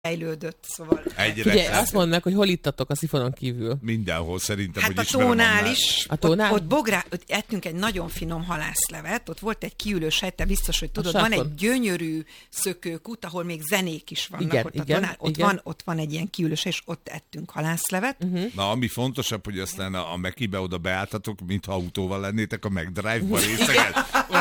fejlődött, szóval... Figyelj, azt mondanak, hogy hol ittatok a szifonon kívül. Mindenhol szerintem, hát hogy a tónál is. A tónál? Ott ettünk egy nagyon finom halászlevet, ott volt egy kiülős hely, te biztos, hogy tudod, van egy gyönyörű szökőkút, ahol még zenék is vannak. Ott van egy ilyen kiülős hely, és ott ettünk halászlevet. Na, ami fontosabb, hogy aztán a Mekibe oda beálltatok, mintha autóval lennétek a McDrive-ba részegen.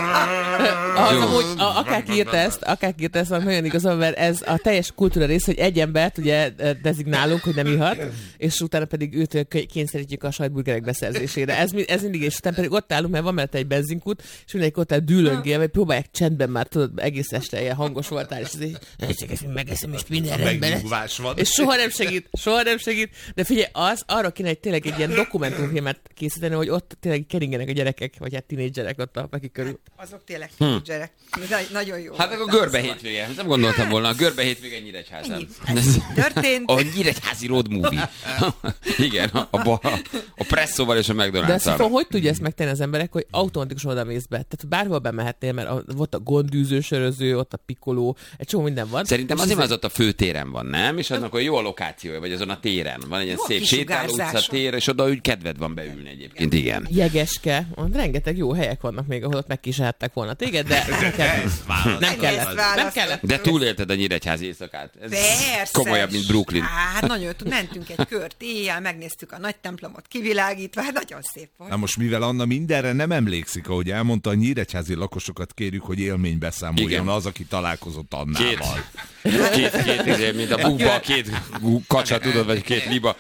Akárki írta ezt, van nagyon igazán, mert ez a teljes kultúra része, hogy egy embert ugye dezignálunk, hogy nem ihat, és utána pedig őt kényszerítjük a sajtburgerek beszerzésére. Ez mindig, és utána pedig ott állunk, mert van mellett egy benzinkút, és mindenki ott áll dűlöngél, vagy próbálják csendben már, tudod, egész este ilyen hangos voltál, és ezt megeszem, és minden rendben. És soha nem segít. De figyelj, arra kéne tényleg egy ilyen dokumentumfilmet készíteni, hogy ott tényleg keringenek a gyerekek, vagy hát tínédzserek ott a Peki körül. Azok tényleg tínédzserek. Nagyon jó. Hát meg a görbe hétvége. Nem gondoltam volna, a görbe hétvége Nyíregyházán. Történt. A nyíregyházi road movie. Igen, a presszóval és a McDonald's-al. De szóval hogy tudja ezt megtenni az emberek, hogy automatikusan oda mész be? Tehát bárhol bemehetnél, mert volt a gondűző söröző, ott a pikoló, egy csomó minden van. Szerintem azért az ott a főtéren van, nem? És annak olyan jó a lokációja, vagy azon a téren. Van egy ilyen szép sétáló utca tér, és oda úgy kedved van beülni egyébként, igen. Jegeske, rengeteg jó helyek vannak még, ahol ott megkísérhettek volna téged, de nem kellett. De túlélted a nyíregyházi éjszakát. Ez komolyabb, mint Brooklyn. Hát nagyon, mentünk egy kört éjjel, megnéztük a nagy templomot kivilágítva, hát nagyon szép volt. Na most, mivel Anna mindenre nem emlékszik, ahogy elmondta, a nyíregyházi lakosokat kérjük, hogy élménybeszámoljon az, aki találkozott Annával. Két mint a búba, két kacsa, tudod, vagy két liba.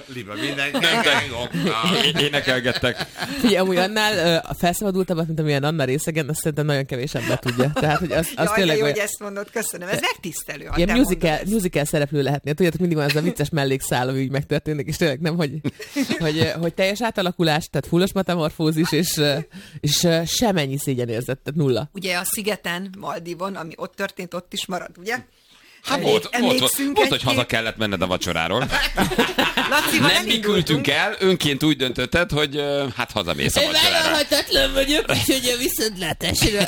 Énekelgettek. Figyelj, amúgy annál felszabadultabbat, mint amilyen Anna részegen, azt szerintem nagyon kevés ember tudja. Tehát, hogy az tényleg jó, hogy ezt mondod, köszönöm. Ez megtisztelő. Ilyen musical szereplő lehetnél. Tudjátok, mindig van ez a vicces mellékszál, ami így megtörténik, és tényleg nem, hogy teljes átalakulás, tehát fullos metamorfózis, és semennyi szégyenérzet, tehát nulla. Ugye a szigeten, Maldivon, ami ott történt, ott is marad, ugye? Hát volt, hogy haza kellett menned a vacsoráról. Nem mi küldtünk el, önként úgy döntötted, hogy hát hazamész a vacsorára. Én vállalhatatlan vagyok, úgyhogy a viszontlátásra.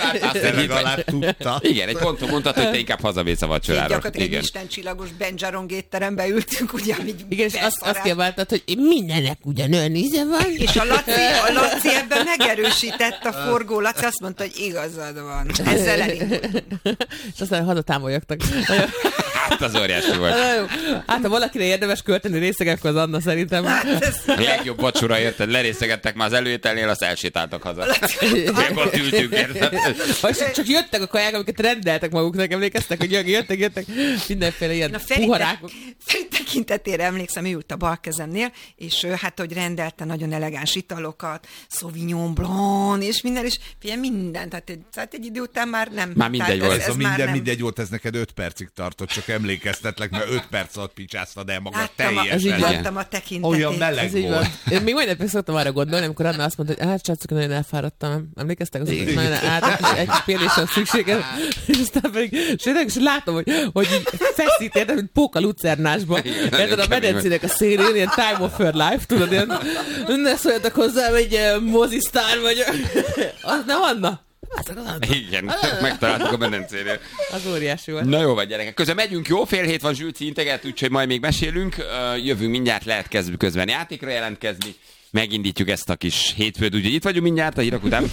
Igen, egy ponton mondtad, hogy te inkább hazamész a vacsorára. Gyakorlatilag egy istencsillagos Benjaron étterembe ültünk, ugye, amíg igen, és azt kiabáltad, hogy mindenek ugyanolyan íze van. És a Laci ebben megerősített a forgó. Laci azt mondta, hogy igazad van. Ezzel elindult. És aztán hazatámolyogtak. Hát az óriási volt. Hát ha valakire érdemes költeni részegen, akkor az Anna szerintem. A legjobb vacsora, érted? Lerészegettek már az előételnél, azt elsétáltak haza. Ott ültünk, érted? Csak jöttek a kaják, amiket rendeltek maguknak, emlékeztek, hogy jöttek mindenféle ilyen puharákok. Feri tekintetére emlékszem, ő ült a bal kezemnél, és ő hát, hogy rendelte nagyon elegáns italokat, Sauvignon Blanc, és minden, és minden, tehát egy idő után már nem. Már mindegy volt. Ez mindegy volt, ez neked 5 percig tartott, csak emlékeztetlek, mert 5 perc alatt picsáztad el magad teljesen. Láttam a tekintetét. Olyan meleg volt. Én még majd nem szoktam arra gondolni, amikor Anna azt mondta, hogy hát csacok, nagyon elfáradtam. Emlékeztek? Az nagyon egy kis pihenésre szükséges. És aztán pedig, és látom, hogy így feszít, érted, mint póka lucernásban. Érted, a medencének a szélén, ilyen Time of Her Life, tudod, ilyen, ne szóljatok hozzám, egy mozisztár vagyok. Nem, Anna? Igen, megtaláltuk a medencénél. Az óriási volt. Na jó vagy, gyerekek. Közben megyünk, jó, 6:30 van, Zsülci integet, úgyhogy majd még mesélünk. Jövünk mindjárt, lehet közben játékra jelentkezni. Megindítjuk ezt a kis hétfőt, úgyhogy itt vagyunk mindjárt a hírek után.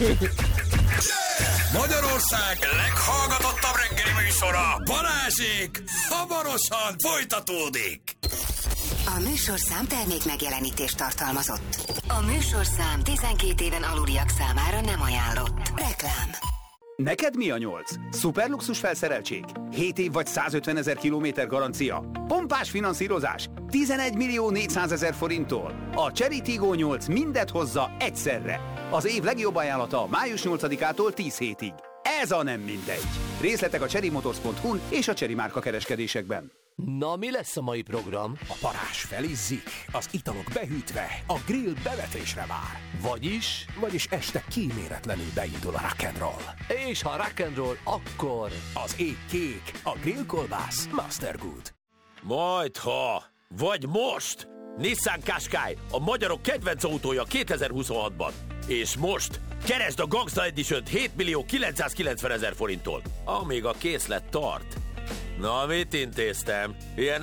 Magyarország leghallgatottabb reggeli műsora, Balázsék, hamarosan folytatódik. A műsorszám termék megjelenítést tartalmazott. A műsorszám 12 éven aluliak számára nem ajánlott. Reklám. Neked mi a 8? Szuperluxus felszereltség? 7 év vagy 150 000 kilométer garancia? Pompás finanszírozás? 11.400.000 forinttól? A Cherry Tiggo 8 mindet hozza egyszerre. Az év legjobb ajánlata május 8-ától 10 hétig. Ez a nem mindegy. Részletek a cherrymotors.hu-n és a Cherry márka kereskedésekben. Na, mi lesz a mai program? A parázs felizzik, az italok behűtve, a grill bevetésre vár. Vagyis este kíméletlenül beindul a rock'n'roll. És ha rock'n'roll, akkor az ég kék, a grillkolbász Mastergood. Majdha, vagy most! Nissan Qashqai, a magyarok kedvenc autója 2026-ban. És most keresd a Gangsta Edition-t 7.990.000 forinttól, amíg a készlet tart. Na, mit intéztem? Ilyen